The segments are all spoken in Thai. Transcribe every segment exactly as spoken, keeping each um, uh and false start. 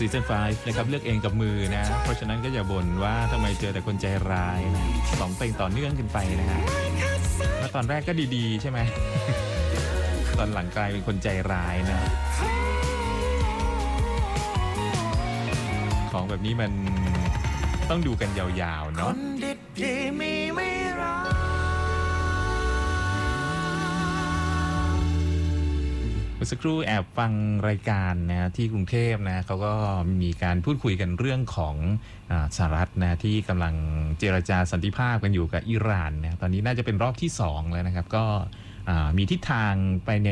ซีซั่นห้านะครับเลือกเองกับมือนะเพราะฉะนั้นก็อย่าบ่นว่าทำไมเจอแต่คนใจร้ายนะสองเพลงต่อเนื่องกันไปนะฮะแล้วตอนแรกก็ดีๆใช่ไหม ตอนหลังกลายเป็นคนใจร้ายนะของแบบนี้มันต้องดูกันยาวๆเนาะเมื่อสักครู่แอบฟังรายการนะที่กรุงเทพนะเขาก็มีการพูดคุยกันเรื่องของอ่าสหรัฐนะที่กำลังเจรจาสันติภาพกันอยู่กับอิหร่านนะตอนนี้น่าจะเป็นรอบที่สองแล้วนะครับก็มีทิศทางไปใน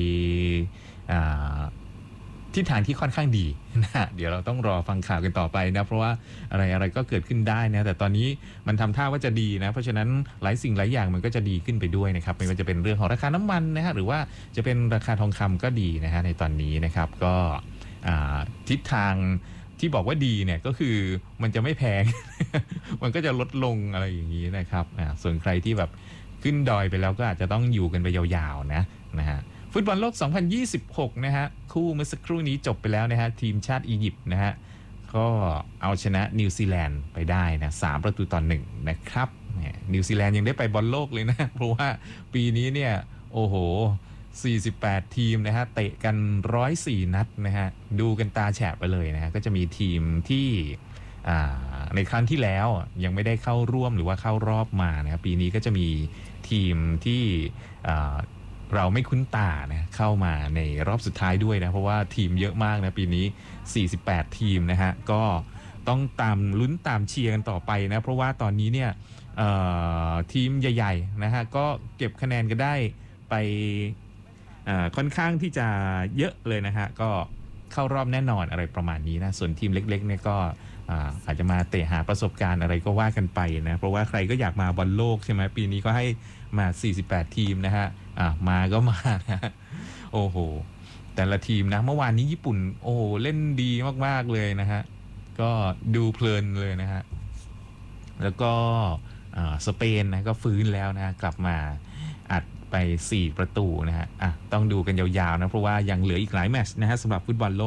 ทิศทางที่ค่อนข้างดีนะเดี๋ยวเราต้องรอฟังข่าวกันต่อไปนะเพราะว่าอะไรอะไรก็เกิดขึ้นได้นะแต่ตอนนี้มันทำท่าว่าจะดีนะเพราะฉะนั้นหลายสิ่งหลายอย่างมันก็จะดีขึ้นไปด้วยนะครับไม่ว่าจะเป็นเรื่องของราคาน้ำมันนะฮะหรือว่าจะเป็นราคาทองคำก็ดีนะฮะในตอนนี้นะครับก็ทิศทางที่บอกว่าดีเนี่ยก็คือมันจะไม่แพง มันก็จะลดลงอะไรอย่างนี้นะครับส่วนใครที่แบบขึ้นดอยไปแล้วก็อาจจะต้องอยู่กันไปยาวๆนะนะฮะฟุตบอลโลกสองพันยี่สิบหกนะฮะคู่เมื่อสักครู่นี้จบไปแล้วนะฮะทีมชาติอียิปต์นะฮะก็เอาชนะนิวซีแลนด์ไปได้นะสามประตูต่อหนึ่งนะครับนิวซีแลนด์ยังได้ไปบอลโลกเลยนะเพราะว่าปีนี้เนี่ยโอ้โหสี่สิบแปดทีมนะฮะเตะกันหนึ่งร้อยสี่นัดนะฮะดูกันตาแฉะไปเลยนะฮะก็จะมีทีมที่ในครั้งที่แล้วยังไม่ได้เข้าร่วมหรือว่าเข้ารอบมานะครับปีนี้ก็จะมีทีมที่เราไม่คุ้นตานะเข้ามาในรอบสุดท้ายด้วยนะเพราะว่าทีมเยอะมากนะปีนี้สี่สิบแปดทีมนะฮะก็ต้องตามลุ้นตามเชียร์กันต่อไปนะเพราะว่าตอนนี้เนี่ยทีมใหญ่ๆนะฮะก็เก็บคะแนนกันได้ไปค่อนข้างที่จะเยอะเลยนะฮะก็เข้ารอบแน่นอนอะไรประมาณนี้นะส่วนทีมเล็กๆเนี่ยก็อาจจะมาเตะหาประสบการณ์อะไรก็ว่ากันไปนะเพราะว่าใครก็อยากมาบอลโลกใช่ไหมปีนี้ก็ให้มาสี่สิบแปดทีมนะฮะอ่ะมาก็มานะโอ้โหแต่ละทีมนะเมื่อวานนี้ญี่ปุ่นโอ้เล่นดีมากๆเลยนะฮะก็ดูเพลินเลยนะฮะแล้วก็สเปนนะก็ฟื้นแล้วนะกลับมาอัดไปสี่ประตูนะฮะอ่ะต้องดูกันยาวๆนะเพราะว่ายังเหลืออีกหลายแมตช์นะฮะสำหรับฟุตบอลโลก